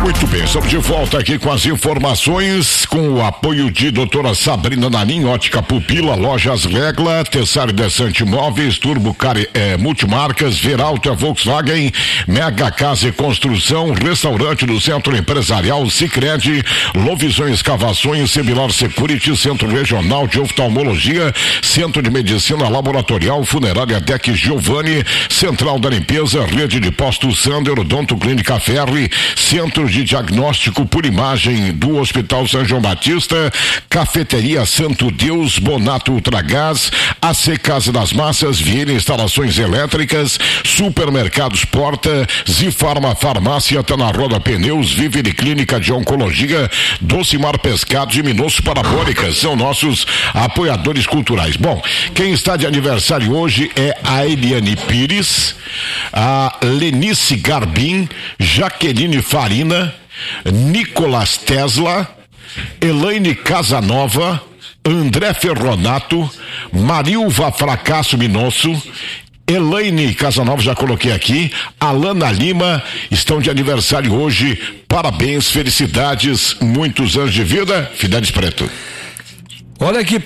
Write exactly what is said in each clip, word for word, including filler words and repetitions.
Muito bem, estamos de volta aqui com as informações, com o apoio de doutora Sabrina Nanim, Ótica Pupila, Lojas Regla, Tessari Desante Móveis, Turbo Car, é, Multimarcas, Veralto é Volkswagen, Mega Casa e Construção, Restaurante do Centro Empresarial Sicredi, Lovisão Escavações, Semilar Security, Centro Regional de Oftalmologia, Centro de Medicina Laboratorial, Funerária Deck Giovanni, Central da Limpeza, Rede de Postos Sander, Odonto Clínica Ferri, Centro de Diagnóstico por Imagem do Hospital São João Batista, Cafeteria Santo Deus, Bonato Ultragás, A C Casa das Massas, Vieira Instalações Elétricas, Supermercados Porta, Zifarma Farmácia, Tá na Roda Pneus, Vivere Clínica de Oncologia, Docimar Pescados e Minosso Parabólicas, são nossos apoiadores culturais. Bom, quem está de aniversário hoje é a Eliane Pires, a Lenice Garbim, Jaqueline Farina, Nicolas Tesla, Elaine Casanova, André Ferronato, Marilva Fracasso Minosso, Elaine Casanova, já coloquei aqui, Alana Lima, estão de aniversário hoje, parabéns, felicidades, muitos anos de vida. Fidelis Preto. Olha aqui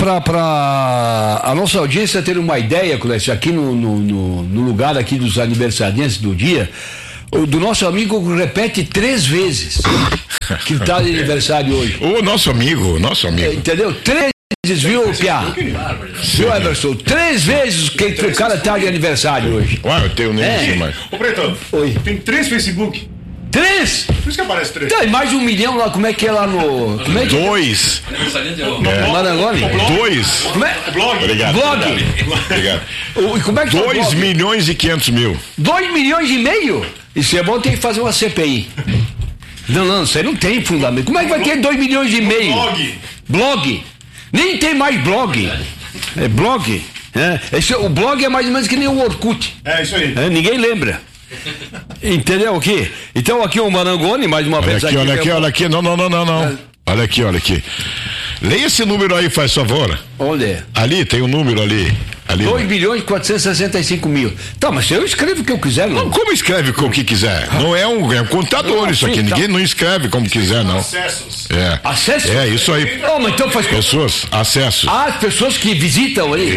para a nossa audiência ter uma ideia, Clécio, aqui no, no, no, no lugar aqui dos aniversariantes do dia, o do nosso amigo que repete três vezes que está de aniversário hoje. O nosso amigo, nosso amigo. É, entendeu? Três vezes, viu, Piá? Viu, Everson? Três vezes que, que o cara está de aniversário hoje. Ué, eu tenho nem é. isso, mas... Ô, Pretão, Oi. Tem três Facebook? Três? Por isso que aparece três. Tem mais de um milhão lá, como é que é lá no... Como é que... Dois. É. Marangoni? Dois. Como é? Blog. Obrigado. Blog. Obrigado. O, e como é que tá o Dois blog? milhões e quinhentos mil. Dois milhões e meio? Isso é bom, tem que fazer uma C P I. Não, não, você não tem fundamento. Como é que vai ter dois milhões e meio? Blog. Blog. Nem tem mais blog. É blog. É. Esse, o blog é mais ou menos que nem o Orkut. É, isso aí. É, ninguém lembra. Entendeu o quê? Então aqui o Marangoni, mais uma Olha vez aqui, olha aqui, é... olha aqui. Não, não, não, não, não. Olha aqui, olha aqui. Leia esse número aí, faz favor. Olha. Ali, tem um número ali. ali dois milhões e quatrocentos e sessenta e cinco mil. Tá, mas eu escrevo o que eu quiser, não. Não, como escreve com o que quiser? Não é um, é um contador Não, isso sim, aqui. tá. Ninguém não escreve como quiser, não. Acessos. É. Acesso? É, isso aí. Oh, mas então faz... Pessoas, acesso. Ah, as pessoas que visitam ali.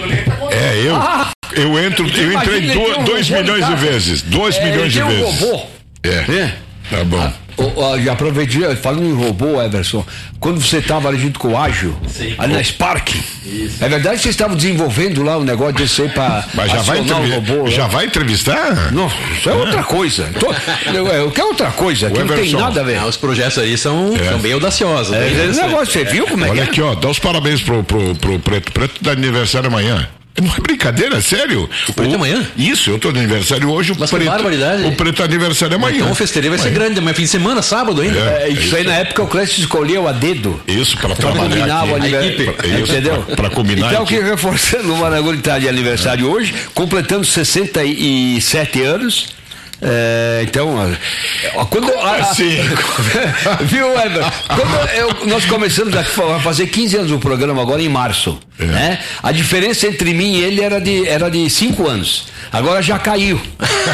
É, eu. Ah, Eu entro, eu entrei imagina, tem um dois robô milhões em de casa. vezes. Dois É, milhões de tem um vezes. robô. É. É. Tá bom. Oh, oh, já aproveitei, falando em robô, Everson, quando você estava ali junto com o Ágil, Sim. ali na Spark, Isso. é verdade que vocês estavam desenvolvendo lá um negócio desse aí para Mas já vai, acionar o entrevi- robô? já lá? vai entrevistar? Não, isso é outra coisa. Tô, eu, eu quero outra coisa, que não tem Everson. nada a ver. Ah, os projetos aí são, É. são bem audaciosos. É, bem esse interessantes. negócio, você viu como é Olha que aqui, ó, dá os parabéns pro, pro, pro Preto. Preto dá aniversário amanhã. Não é brincadeira, é sério. O Preto é amanhã? Isso, eu tô de aniversário hoje. O Mas que Preto, barbaridade. O Preto é aniversário amanhã. Então o festeiro vai ser grande, amanhã fim de semana, sábado ainda. é? Isso aí na época o Clécio escolheu a dedo. Isso, pra Para trabalhar combinar aqui. o A aniversário. equipe. É isso, Entendeu? pra- pra combinar Então, aqui. que reforçando, o Marangoni está de aniversário hoje, completando sessenta e sete anos. É, então, ó, quando a, a, assim? viu, Weber? Quando eu, nós começamos a fa- a fazer quinze anos do programa agora em março, É. né? A diferença entre mim e ele era de era de cinco anos. Agora já caiu.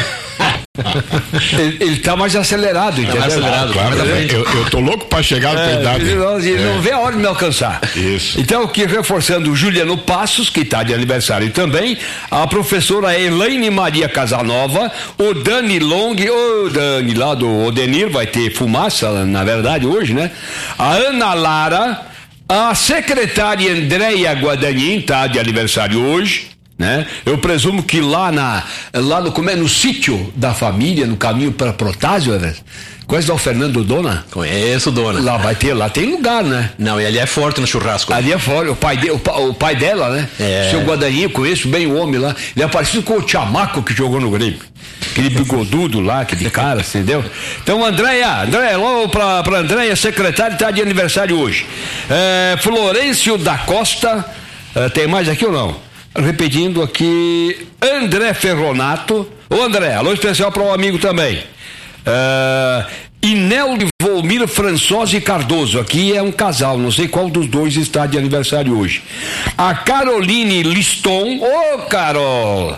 ele, ele tá mais acelerado, entendeu? mais acelerado, Claro, mais à né? frente. eu, eu tô louco pra chegar na tua É, idade. ele não, ele não É. vê a hora de me alcançar. Isso. Então, que reforçando o Juliano Passos, que está de aniversário também, a professora Elaine Maria Casanova, o Dani Long, o Dani lá do Odenir, vai ter fumaça, na verdade, hoje, né? A Ana Lara, a secretária Andréia Guadanin, está de aniversário hoje. Né? Eu presumo que lá na lá no como é no sítio da família, no caminho para Protásio, né? Conhece lá o Fernando Dona? Conheço, dona. Lá vai ter, lá tem lugar, né? Não, e ali é forte no churrasco. Ali é fora, o pai, de, o, pa- o pai dela, né? É. Seu Guadaninho, eu conheço bem o homem lá. Ele é parecido com o Chamaco que jogou no Grêmio. Aquele bigodudo lá, aquele cara, entendeu? Então, Andréia, Andréia, logo pra, pra Andréia, secretária, tá de aniversário hoje. É, Florencio da Costa, é, tem mais aqui ou não? Repetindo aqui, André Ferronato. Ô André, alô especial para o amigo também. Uh, Inel de Volmir Françosi Cardoso, aqui é um casal, não sei qual dos dois está de aniversário hoje. A Caroline Liston, ô Carol,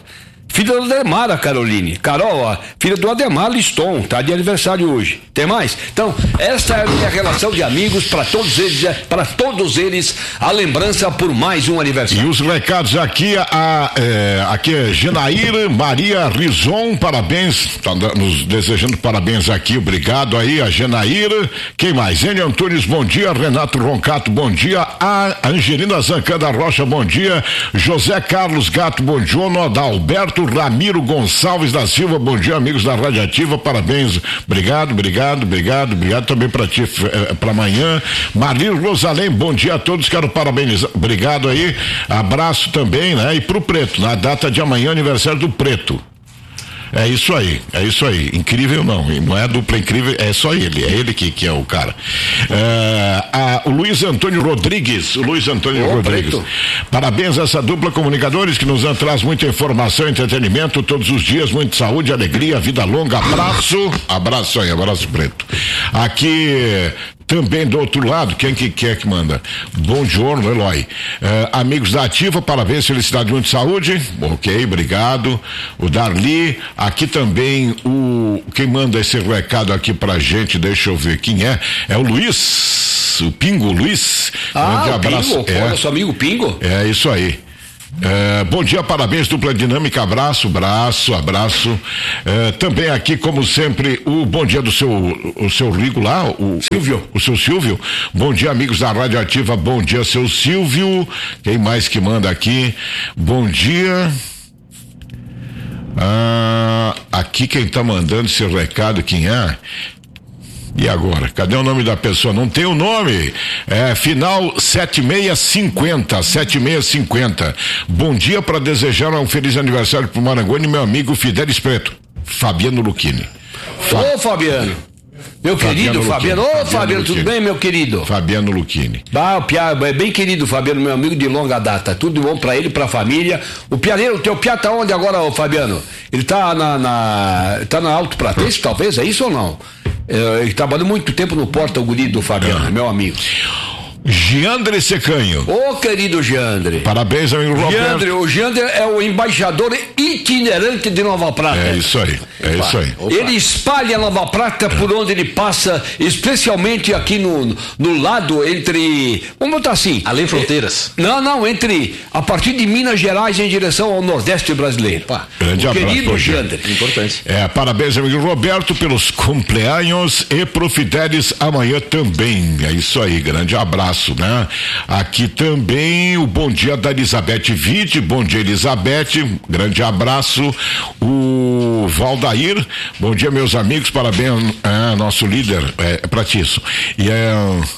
Filha do Ademar, a Caroline. Carol, ó, filha do Ademar Liston, tá de aniversário hoje. Tem mais? Então, esta é a minha relação de amigos, para todos eles, para todos eles, a lembrança por mais um aniversário. E os recados aqui, a, é, aqui é Genair Maria Rizon, parabéns, tá nos desejando parabéns aqui, obrigado aí, a Genair. Quem mais? Enio Antunes, bom dia. Renato Roncato, bom dia. A Angelina Zancada Rocha, bom dia. José Carlos Gato, bom dia. Adalberto Ramiro Gonçalves da Silva, bom dia, amigos da Radiativa, parabéns, obrigado, obrigado, obrigado, obrigado também para ti, para amanhã. Marlir Rosalém, bom dia a todos, quero parabenizar, obrigado aí, abraço também, né? E pro Preto, na data de amanhã, aniversário do Preto. É isso aí, é isso aí. Incrível não, não é dupla incrível, é só ele, é ele que, que é o cara. É, a, o Luiz Antônio Rodrigues, o Luiz Antônio oh, Rodrigues. Preto. Parabéns a essa dupla comunicadores que nos traz muita informação e entretenimento todos os dias, muita saúde, alegria, vida longa. Abraço, abraço aí, abraço Preto. Aqui também do outro lado, quem que quer que manda? Bom giorno, Eloy. Eh, amigos da Ativa, parabéns, felicidade, muita saúde. Ok, obrigado. O Darli, aqui também o quem manda esse recado aqui pra gente, deixa eu ver quem é. É o Luiz, o Pingo, Luiz. Ah, grande o abraço. Pingo, é, nosso amigo Pingo. É isso aí. É, bom dia, parabéns, dupla dinâmica, abraço, abraço, abraço. É, também aqui, como sempre, o bom dia do seu, o seu Rigo lá, o Silvio, o seu Silvio. Bom dia, amigos da Rádio Ativa, bom dia, seu Silvio. Quem mais que manda aqui? Bom dia. Ah, aqui quem tá mandando esse recado, quem é? E agora? Cadê o nome da pessoa? Não tem o nome. É, final sete seis cinco zero, sete seis cinco zero. Bom dia para desejar um feliz aniversário pro Marangoni, meu amigo Fidelis Preto, Fabiano Luchini. Fa... Ô, Fabiano. Meu querido Fabiano. Ô, Fabiano, Fabiano tudo bem, meu querido? Fabiano Luchini. Ah, o Pia, é bem querido Fabiano, meu amigo de longa data. Tudo bom pra ele, pra família. O Pianeiro, o teu Pia tá onde agora, ô Fabiano? Ele tá na, na tá na Alto Pratense, talvez, é isso ou não? É, ele trabalhou muito tempo no Porta, o guri do Fabiano, ah. meu amigo. Giandre Secanho. Ô, querido Giandre. Parabéns, amigo Roberto. Giandre, o Giandre é o embaixador itinerante de Nova Prata. É isso aí, é Opa. isso aí. Opa. Ele espalha Nova Prata por onde ele passa, especialmente aqui no, no lado entre, vamos botar assim. Além fronteiras. É, não, não, entre, a partir de Minas Gerais em direção ao Nordeste brasileiro. Opa. Grande o abraço. Querido Giandre. Importante. É, parabéns, amigo Roberto, pelos cumpleaños e pro Fidelis amanhã também. É isso aí, grande abraço. Né? Aqui também o bom dia da Elizabeth Vide, bom dia Elizabeth, grande abraço. O Valdair, bom dia meus amigos, parabéns, é, nosso líder, é, é pra ti isso. E é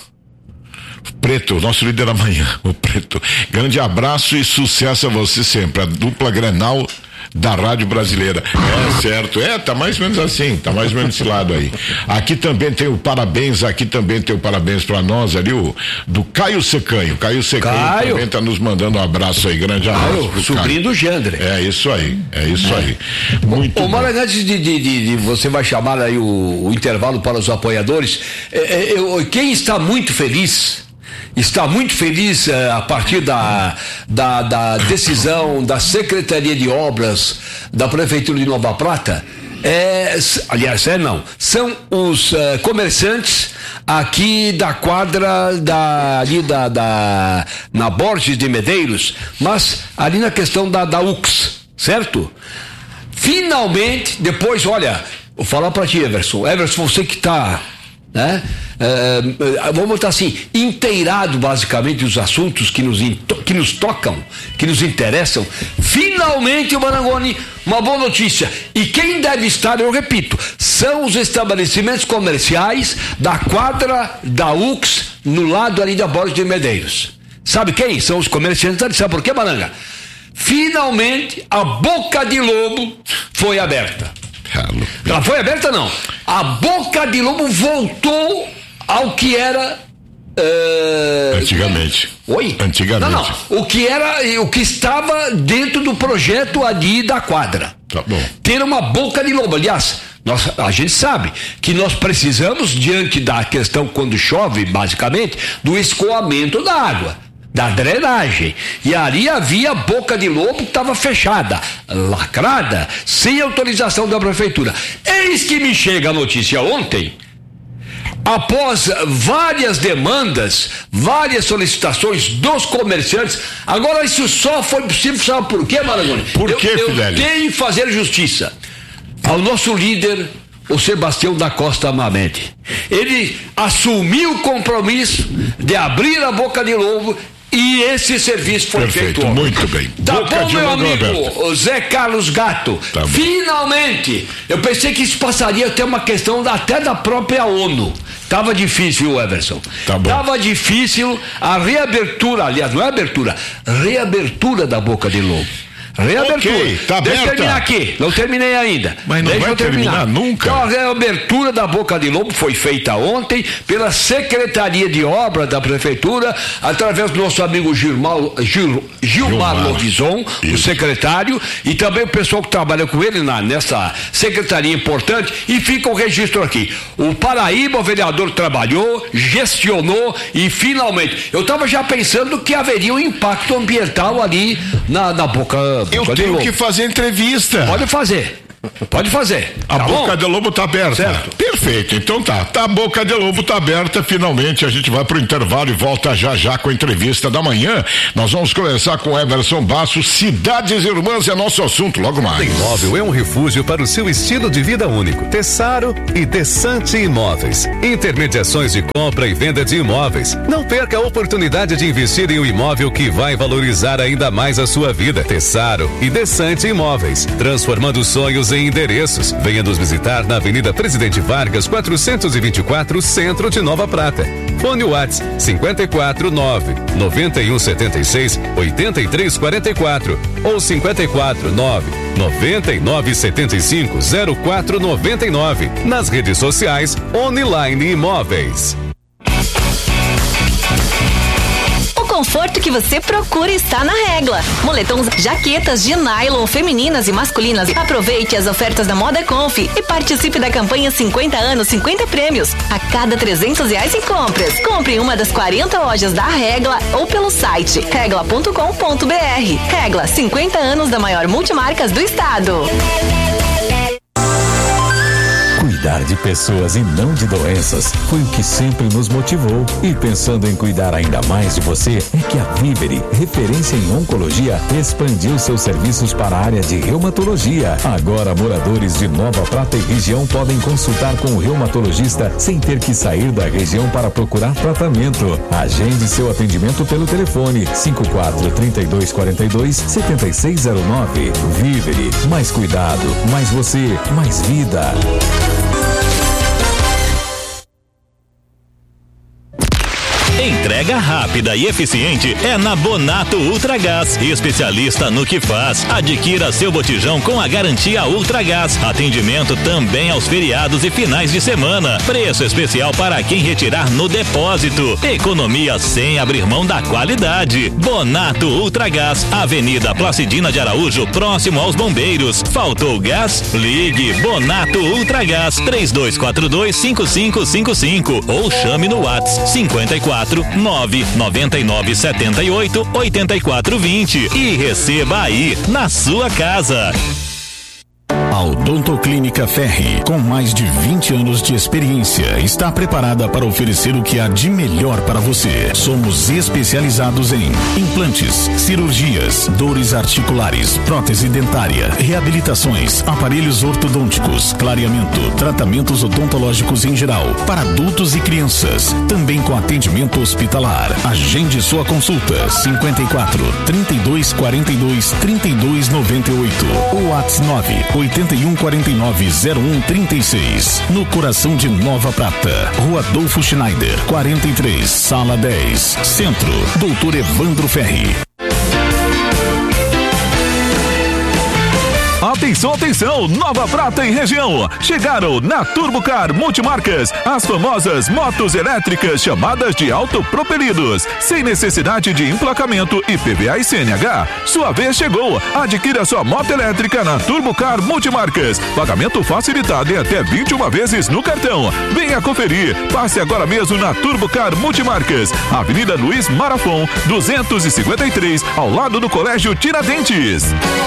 Preto, nosso líder amanhã, o Preto, grande abraço e sucesso a você sempre, a dupla Grenal da Rádio Brasileira. É certo, é, tá mais ou menos assim, tá mais ou menos esse lado aí. Aqui também tem o parabéns, aqui também tem o parabéns pra nós ali, o do Caio Secanho. Caio Secanho Caio. também tá nos mandando um abraço aí, grande abraço. Caio, sobrinho do Gendre. É isso aí, é isso é. aí. Muito Ô, Mara, antes de, de, de, de você vai chamar aí o, o intervalo para os apoiadores, é, é, eu, quem está muito feliz está muito feliz eh, a partir da, da, da decisão da Secretaria de Obras da Prefeitura de Nova Prata, é, aliás, é não, são os eh, comerciantes aqui da quadra da, ali da, da na Borges de Medeiros, mas ali na questão da, da U X, certo? Finalmente, depois, olha, vou falar para ti, Everson, Everson, você que está, né? Uh, vamos botar assim, inteirado basicamente os assuntos que nos, que nos tocam, que nos interessam. Finalmente, o Marangoni, uma boa notícia. E quem deve estar, eu repito, são os estabelecimentos comerciais da quadra da U X no lado ali da Borges de Medeiros. Sabe quem? São os comerciantes ali. Sabe por quê, Maranga? Finalmente a boca de lobo foi aberta. Ela foi aberta, não. A boca de lobo voltou ao que era uh... antigamente. Oi? Antigamente. Não, não. O que era, o que estava dentro do projeto ali da quadra. Tá bom. Ter uma boca de lobo. Aliás, nós, a gente sabe que nós precisamos, diante da questão quando chove, basicamente, do escoamento da água. da drenagem. E ali havia boca de lobo que estava fechada, lacrada, sem autorização da prefeitura. Eis que me chega a notícia ontem, após várias demandas, várias solicitações dos comerciantes. Agora isso só foi possível, sabe por quê, Maragoni? Por quê, eu, Fidelio? eu tenho que fazer justiça ao nosso líder, o Sebastião da Costa Amamente. Ele assumiu o compromisso de abrir a boca de lobo e esse serviço foi Perfeito, feito. Muito bem. Tá Boca bom, de meu lobo amigo aberta. Zé Carlos Gato. Tá bom. Finalmente, eu pensei que isso passaria até uma questão da, até da própria ONU. Tava difícil, Everson. Tá bom. Tava difícil a reabertura, aliás, não é abertura, reabertura da boca de lobo. Reabertura. Ok, tá Deixa eu aberta. terminar aqui, não terminei ainda. Mas não Deixa vai eu terminar. terminar nunca. Então, a reabertura da boca de lobo foi feita ontem pela Secretaria de Obras da Prefeitura, através do nosso amigo Gilmar, Gil, Gilmar, Gilmar. Lovison, o Isso. secretário, e também o pessoal que trabalha com ele na, nessa secretaria importante, e fica o registro aqui. O Paraíba, o vereador, trabalhou, gestionou e finalmente, eu estava já pensando que haveria um impacto ambiental ali na, na boca, Eu boca de tenho lobo. que fazer entrevista. Pode fazer. Pode fazer. A tá boca bom? de lobo tá aberta. Certo. Perfeito. Então tá. Tá, a boca de lobo tá aberta. Finalmente a gente vai pro intervalo e volta já já com a entrevista da manhã. Nós vamos conversar com Everson Bastos. Cidades Irmãs é nosso assunto logo mais. Imóvel é um refúgio para o seu estilo de vida único. Tessaro e Desante Imóveis. Intermediações de compra e venda de imóveis. Não perca a oportunidade de investir em um imóvel que vai valorizar ainda mais a sua vida. Tessaro e Desante Imóveis. Transformando sonhos em endereços. Venha nos visitar na Avenida Presidente Vargas, quatrocentos e vinte e quatro, Centro de Nova Prata. Fone WhatsApp cinquenta e quatro, nove, noventa e um, setenta e seis, oitenta e três, quarenta e quatro ou cinquenta e quatro, nove, noventa e nove, setenta e cinco, zero quatro, noventa e nove. Nas redes sociais, Online Imóveis. O conforto que você procura está na Regla. Moletons, jaquetas de nylon femininas e masculinas. Aproveite as ofertas da Moda Conf e participe da campanha cinquenta anos, cinquenta prêmios. A cada trezentos reais em compras. Compre em uma das quarenta lojas da Regla ou pelo site regla ponto com ponto br. Regla, cinquenta anos da maior multimarcas do estado. Cuidar de pessoas e não de doenças foi o que sempre nos motivou. E pensando em cuidar ainda mais de você, é que a Vivere, referência em oncologia, expandiu seus serviços para a área de reumatologia. Agora, moradores de Nova Prata e região podem consultar com o reumatologista sem ter que sair da região para procurar tratamento. Agende seu atendimento pelo telefone cinco quatro, três dois, quatro dois, sete seis zero nove. Vivere, mais cuidado, mais você, mais vida. Entrega rápida e eficiente é na Bonato Ultragás, especialista no que faz. Adquira seu botijão com a garantia Ultragás. Atendimento também aos feriados e finais de semana. Preço especial para quem retirar no depósito. Economia sem abrir mão da qualidade. Bonato Ultragás, Avenida Placidina de Araújo, próximo aos Bombeiros. Faltou gás? Ligue Bonato Ultragás três dois quatro dois, cinco cinco cinco cinco ou chame no WhatsApp cinquenta e quatro, nove noventa e nove, setenta e oito, oitenta e quatro, vinte e receba aí na sua casa. A Odontoclínica Ferri, com mais de vinte anos de experiência, está preparada para oferecer o que há de melhor para você. Somos especializados em implantes, cirurgias, dores articulares, prótese dentária, reabilitações, aparelhos ortodônticos, clareamento, tratamentos odontológicos em geral, para adultos e crianças, também com atendimento hospitalar. Agende sua consulta cinquenta e quatro, trinta e dois, quarenta e dois, trinta e dois, noventa e oito ou WhatsApp nove, oitenta e um, quarenta e nove, zero um, trinta e seis, no coração de Nova Prata, Rua Adolfo Schneider, quarenta e três, Sala dez, Centro, Doutor Evandro Ferri. Atenção, atenção, Nova Prata e região. Chegaram na Turbocar Multimarcas as famosas motos elétricas chamadas de autopropelidos, sem necessidade de emplacamento I P V A e C N H. Sua vez chegou. Adquira sua moto elétrica na Turbocar Multimarcas. Pagamento facilitado em até vinte e uma vezes no cartão. Venha conferir. Passe agora mesmo na Turbocar Multimarcas, Avenida Luiz Marafon, duzentos e cinquenta e três, ao lado do Colégio Tiradentes.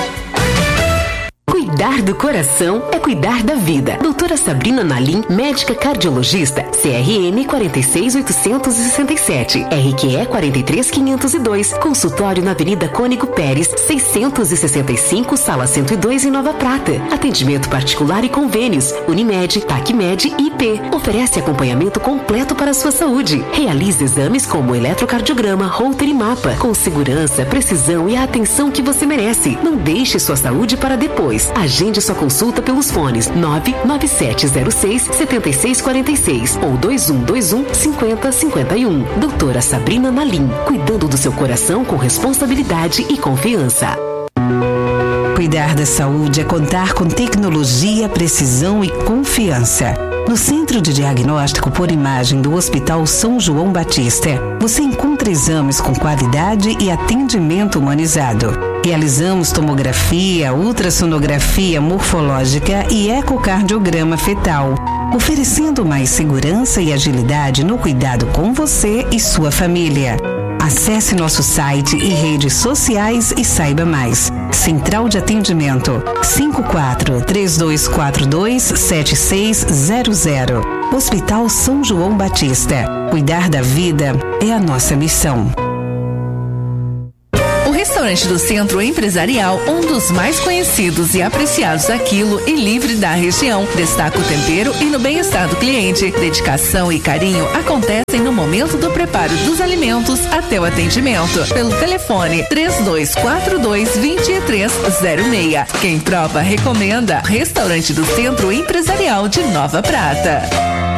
Cuidar do coração é cuidar da vida. Doutora Sabrina Nalim, médica cardiologista, C R M quatro seis oito seis sete, R Q E quatro três quinhentos e dois, consultório na Avenida Cônigo Pérez, seiscentos e sessenta e cinco, sala cento e dois em Nova Prata. Atendimento particular e convênios, Unimed, Tacmed e I P. Oferece acompanhamento completo para a sua saúde. Realize exames como eletrocardiograma, Holter e mapa, com segurança, precisão e a atenção que você merece. Não deixe sua saúde para depois. Agende sua consulta pelos fones nove nove sete zero seis sete seis quatro seis ou dois um dois um cinco zero cinco um. Doutora Sabrina Nalim, cuidando do seu coração com responsabilidade e confiança. Cuidar da saúde é contar com tecnologia, precisão e confiança. No Centro de Diagnóstico por Imagem do Hospital São João Batista, você encontra exames com qualidade e atendimento humanizado. Realizamos tomografia, ultrassonografia morfológica e ecocardiograma fetal, oferecendo mais segurança e agilidade no cuidado com você e sua família. Acesse nosso site e redes sociais e saiba mais. Central de Atendimento cinco quatro três dois quatro dois sete seis zero zero. Hospital São João Batista. Cuidar da vida é a nossa missão. Restaurante do Centro Empresarial, um dos mais conhecidos e apreciados da Quilo e livre da região. Destaca o tempero e no bem-estar do cliente. Dedicação e carinho acontecem no momento do preparo dos alimentos até o atendimento. Pelo telefone três dois quatro dois, dois três zero seis. Quem prova, recomenda. Restaurante do Centro Empresarial de Nova Prata.